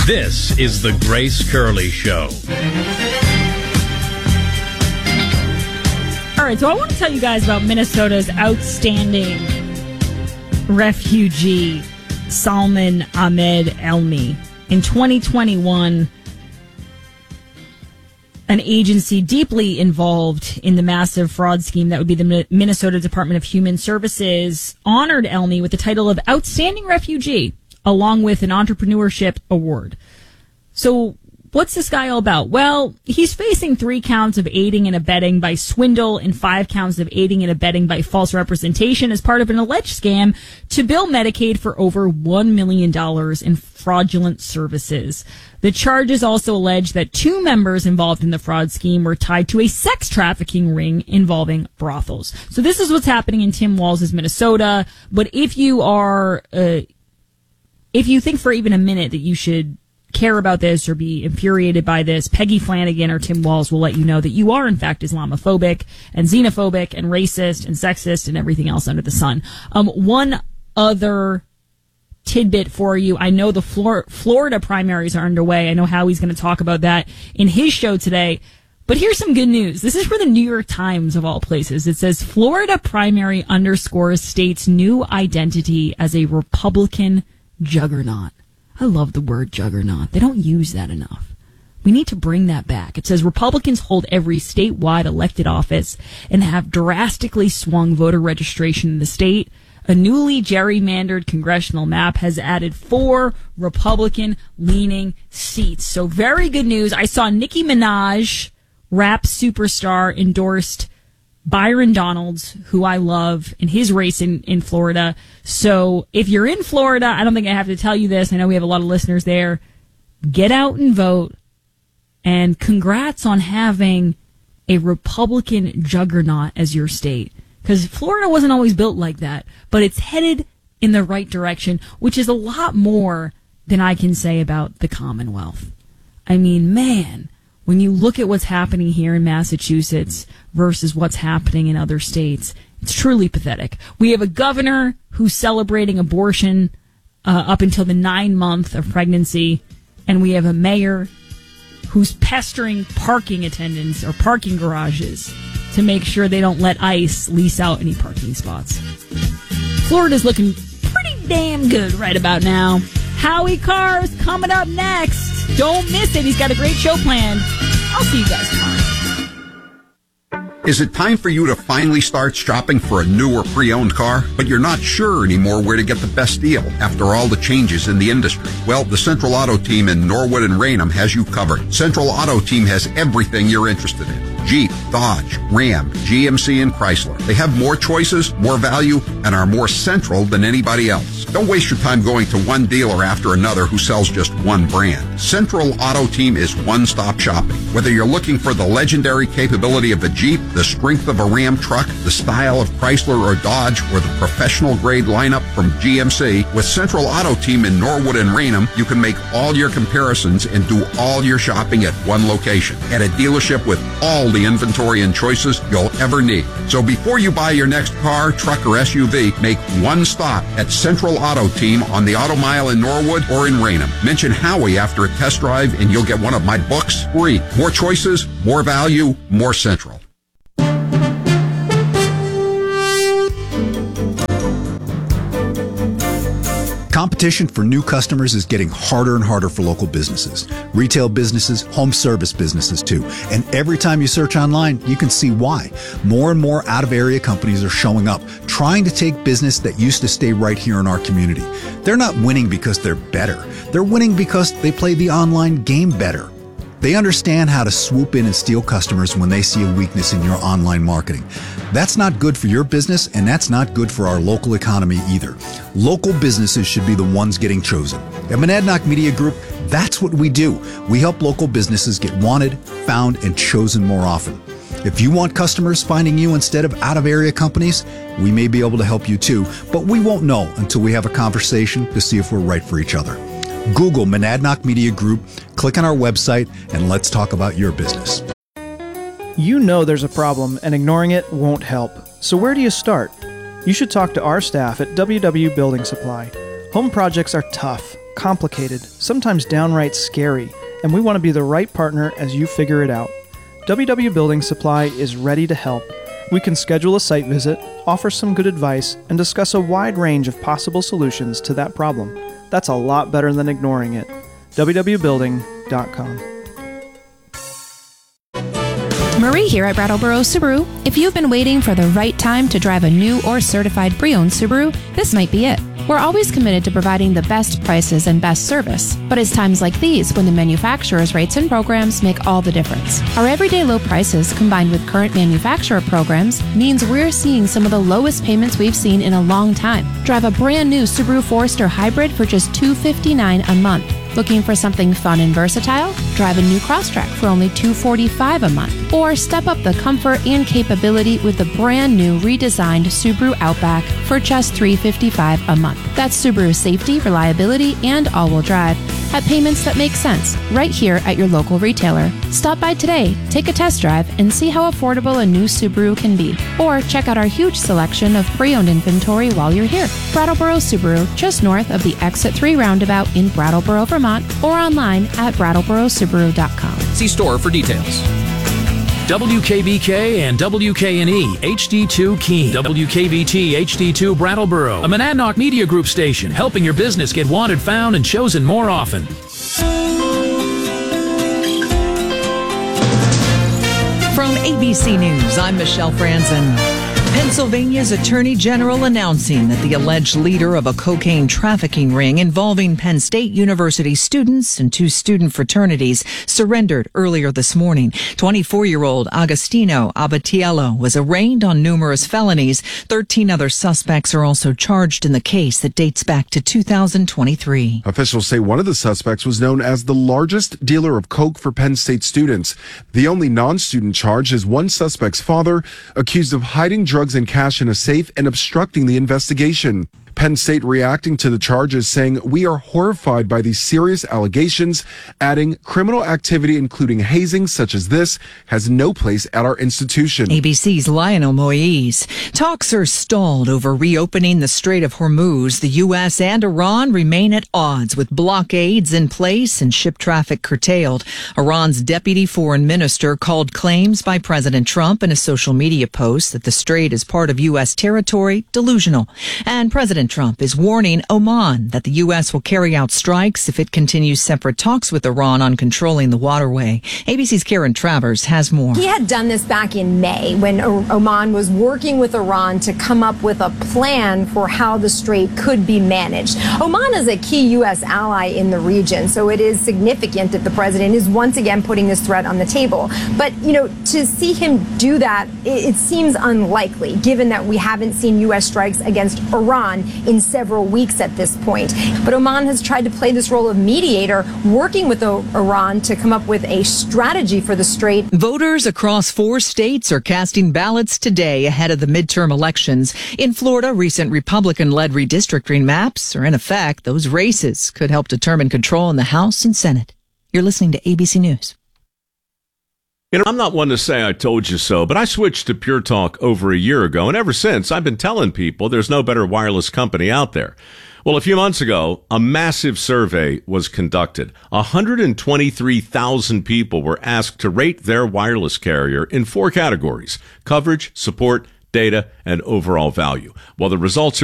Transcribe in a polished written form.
This is the Grace Curley Show. All right, so I want to tell you guys about Minnesota's outstanding refugee, Salman Ahmed Elmi. In 2021, an agency deeply involved in the massive fraud scheme that would be the Minnesota Department of Human Services honored Elmi with the title of Outstanding Refugee, along with an entrepreneurship award. So what's this guy all about? Well, he's facing 3 counts of aiding and abetting by swindle and 5 counts of aiding and abetting by false representation as part of an alleged scam to bill Medicaid for over $1 million in fraudulent services. The charges also allege that 2 members involved in the fraud scheme were tied to a sex trafficking ring involving brothels. So this is what's happening in Tim Walz' Minnesota. But if you are, if you think for even a minute that you should care about this or be infuriated by this, Peggy Flanagan or Tim Walz will let you know that you are in fact Islamophobic and xenophobic and racist and sexist and everything else under the sun. One other tidbit for you. I know the Florida primaries are underway. I know Howie's going to talk about that in his show today. But here's some good news. This is for the New York Times of all places. It says Florida primary underscores state's new identity as a Republican juggernaut. I love the word juggernaut. They don't use that enough. We need to bring that back. It says Republicans hold every statewide elected office and have drastically swung voter registration in the state. A newly gerrymandered congressional map has added 4 Republican-leaning seats. So very good news. I saw Nicki Minaj, rap superstar, endorsed Byron Donalds, who I love, in his race in Florida. So if you're in Florida, I don't think I have to tell you this. I know we have a lot of listeners there. Get out and vote. And congrats on having a Republican juggernaut as your state. Because Florida wasn't always built like that. But it's headed in the right direction, which is a lot more than I can say about the Commonwealth. I mean, man, when you look at what's happening here in Massachusetts versus what's happening in other states, it's truly pathetic. We have a governor who's celebrating abortion up until the 9th month of pregnancy, and we have a mayor who's pestering parking attendants or parking garages to make sure they don't let ICE lease out any parking spots. Florida's looking pretty damn good right about now. Howie Carr's coming up next. Don't miss it. He's got a great show planned. I'll see you guys tomorrow. Is it time for you to finally start shopping for a new or pre-owned car, but you're not sure anymore where to get the best deal after all the changes in the industry? Well, the Central Auto Team in Norwood and Raynham has you covered. Central Auto Team has everything you're interested in. Jeep, Dodge, Ram, GMC, and Chrysler. They have more choices, more value, and are more central than anybody else. Don't waste your time going to one dealer after another who sells just one brand. Central Auto Team is one-stop shopping. Whether you're looking for the legendary capability of a Jeep, the strength of a Ram truck, the style of Chrysler or Dodge, or the professional-grade lineup from GMC, with Central Auto Team in Norwood and Raynham, you can make all your comparisons and do all your shopping at one location, at a dealership with all the inventory and choices you'll ever need. So before you buy your next car, truck, or SUV, make one stop at Central Auto Team on the Auto Mile in Norwood or in Raynham. Mention Howie after a test drive and you'll get one of my books free. More choices, more value, more Central. Competition for new customers is getting harder and harder for local businesses, retail businesses, home service businesses too. And every time you search online, you can see why. More and more out-of-area companies are showing up, trying to take business that used to stay right here in our community. They're not winning because they're better. They're winning because they play the online game better. They understand how to swoop in and steal customers when they see a weakness in your online marketing. That's not good for your business, and that's not good for our local economy either. Local businesses should be the ones getting chosen. At Monadnock Media Group, that's what we do. We help local businesses get wanted, found, and chosen more often. If you want customers finding you instead of out-of-area companies, we may be able to help you too, but we won't know until we have a conversation to see if we're right for each other. Google Monadnock Media Group, click on our website, and let's talk about your business. You know there's a problem, and ignoring it won't help. So where do you start? You should talk to our staff at WW Building Supply. Home projects are tough, complicated, sometimes downright scary, and we want to be the right partner as you figure it out. WW Building Supply is ready to help. We can schedule a site visit, offer some good advice, and discuss a wide range of possible solutions to that problem. That's a lot better than ignoring it. www.building.com. Marie here at Brattleboro Subaru. If you've been waiting for the right time to drive a new or certified pre-owned Subaru, this might be it. We're always committed to providing the best prices and best service, but it's times like these when the manufacturer's rates and programs make all the difference. Our everyday low prices combined with current manufacturer programs means we're seeing some of the lowest payments we've seen in a long time. Drive a brand new Subaru Forester Hybrid for just $259 a month. Looking for something fun and versatile? Drive a new Crosstrek for only $245 a month. Or step up the comfort and capability with the brand new redesigned Subaru Outback for just $355 a month. That's Subaru safety, reliability, and all-wheel drive at payments that make sense right here at your local retailer. Stop by today, take a test drive, and see how affordable a new Subaru can be. Or check out our huge selection of pre-owned inventory while you're here. Brattleboro Subaru, just north of the Exit 3 roundabout in Brattleboro, Vermont, or online at BrattleboroSubaru.com. See store for details. WKBK and WKNE HD2 Keene. WKBT HD2 Brattleboro. A Monadnock Media Group station helping your business get wanted, found, and chosen more often. From ABC News, I'm Michelle Franzen. Pennsylvania's Attorney General announcing that the alleged leader of a cocaine trafficking ring involving Penn State University students and two student fraternities surrendered earlier this morning. 24-year-old Agostino Abatiello was arraigned on numerous felonies. 13 other suspects are also charged in the case that dates back to 2023. Officials say one of the suspects was known as the largest dealer of coke for Penn State students. The only non-student charge is one suspect's father, accused of hiding drugs and cash in a safe and obstructing the investigation. Penn State reacting to the charges, saying, "We are horrified by these serious allegations," adding, "Criminal activity, including hazing such as this, has no place at our institution." ABC's Lionel Moise. Talks are stalled over reopening the Strait of Hormuz. The U.S. and Iran remain at odds with blockades in place and ship traffic curtailed. Iran's deputy foreign minister called claims by President Trump in a social media post that the strait is part of U.S. territory delusional. And President Trump is warning Oman that the U.S. will carry out strikes if it continues separate talks with Iran on controlling the waterway. ABC's Karen Travers has more. He had done this back in May when Oman was working with Iran to come up with a plan for how the strait could be managed. Oman is a key U.S. ally in the region, so it is significant that the president is once again putting this threat on the table. But, to see him do that, it seems unlikely, given that we haven't seen U.S. strikes against Iran in several weeks at this point. But Oman has tried to play this role of mediator, working with Iran to come up with a strategy for the strait. Voters across 4 states are casting ballots today ahead of the midterm elections. In Florida, recent Republican-led redistricting maps are in effect. Those races could help determine control in the House and Senate. You're listening to ABC News. I'm not one to say I told you so, but I switched to Pure Talk over a year ago, and ever since, I've been telling people there's no better wireless company out there. Well, a few months ago, a massive survey was conducted. 123,000 people were asked to rate their wireless carrier in 4 categories: coverage, support, data, and overall value. Well, the results are